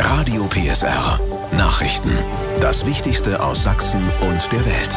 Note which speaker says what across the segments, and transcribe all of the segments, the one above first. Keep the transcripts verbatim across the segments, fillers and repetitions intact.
Speaker 1: Radio P S R. Nachrichten. Das Wichtigste aus Sachsen und der Welt.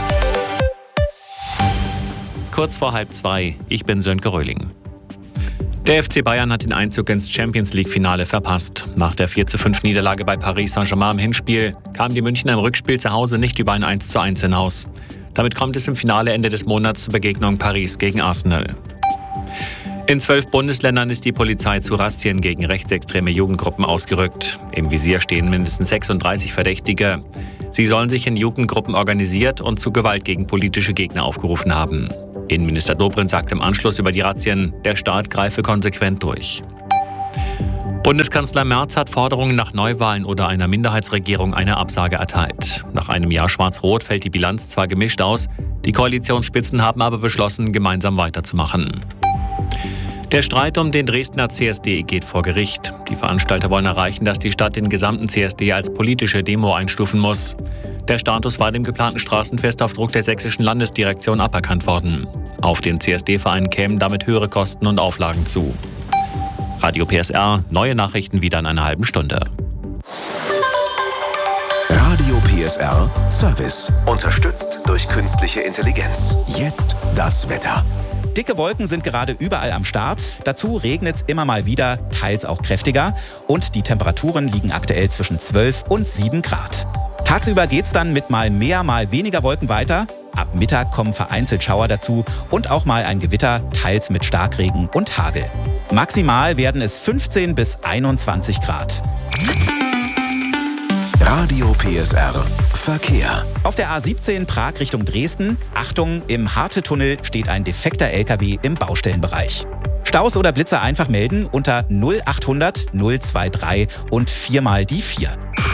Speaker 2: Kurz vor halb zwei. Ich bin Sönke Röhling. Der F C Bayern hat den Einzug ins Champions-League-Finale verpasst. Nach der vier zu fünf Niederlage bei Paris Saint-Germain im Hinspiel kamen die Münchner im Rückspiel zu Hause nicht über ein eins zu eins hinaus. Damit kommt es im Finale Ende des Monats zur Begegnung Paris gegen Arsenal. In zwölf Bundesländern ist die Polizei zu Razzien gegen rechtsextreme Jugendgruppen ausgerückt. Im Visier stehen mindestens sechsunddreißig Verdächtige. Sie sollen sich in Jugendgruppen organisiert und zu Gewalt gegen politische Gegner aufgerufen haben. Innenminister Dobrindt sagt im Anschluss über die Razzien, der Staat greife konsequent durch. Bundeskanzler Merz hat Forderungen nach Neuwahlen oder einer Minderheitsregierung eine Absage erteilt. Nach einem Jahr Schwarz-Rot fällt die Bilanz zwar gemischt aus, die Koalitionsspitzen haben aber beschlossen, gemeinsam weiterzumachen. Der Streit um den Dresdner C S D geht vor Gericht. Die Veranstalter wollen erreichen, dass die Stadt den gesamten C S D als politische Demo einstufen muss. Der Status war dem geplanten Straßenfest auf Druck der sächsischen Landesdirektion aberkannt worden. Auf den C S D-Verein kämen damit höhere Kosten und Auflagen zu. Radio P S R, neue Nachrichten wieder in einer halben Stunde.
Speaker 1: Radio P S R Service. Unterstützt durch künstliche Intelligenz. Jetzt das Wetter.
Speaker 3: Dicke Wolken sind gerade überall am Start. Dazu regnet es immer mal wieder, teils auch kräftiger. Und die Temperaturen liegen aktuell zwischen zwölf und sieben Grad. Tagsüber geht's dann mit mal mehr, mal weniger Wolken weiter. Ab Mittag kommen vereinzelt Schauer dazu und auch mal ein Gewitter, teils mit Starkregen und Hagel. Maximal werden es fünfzehn bis einundzwanzig Grad.
Speaker 1: Radio P S R Verkehr.
Speaker 3: Auf der A siebzehn Prag Richtung Dresden. Achtung, im Harte-Tunnel steht ein defekter L K W im Baustellenbereich. Staus oder Blitzer einfach melden unter null achthundert null drei drei und viermal die vier.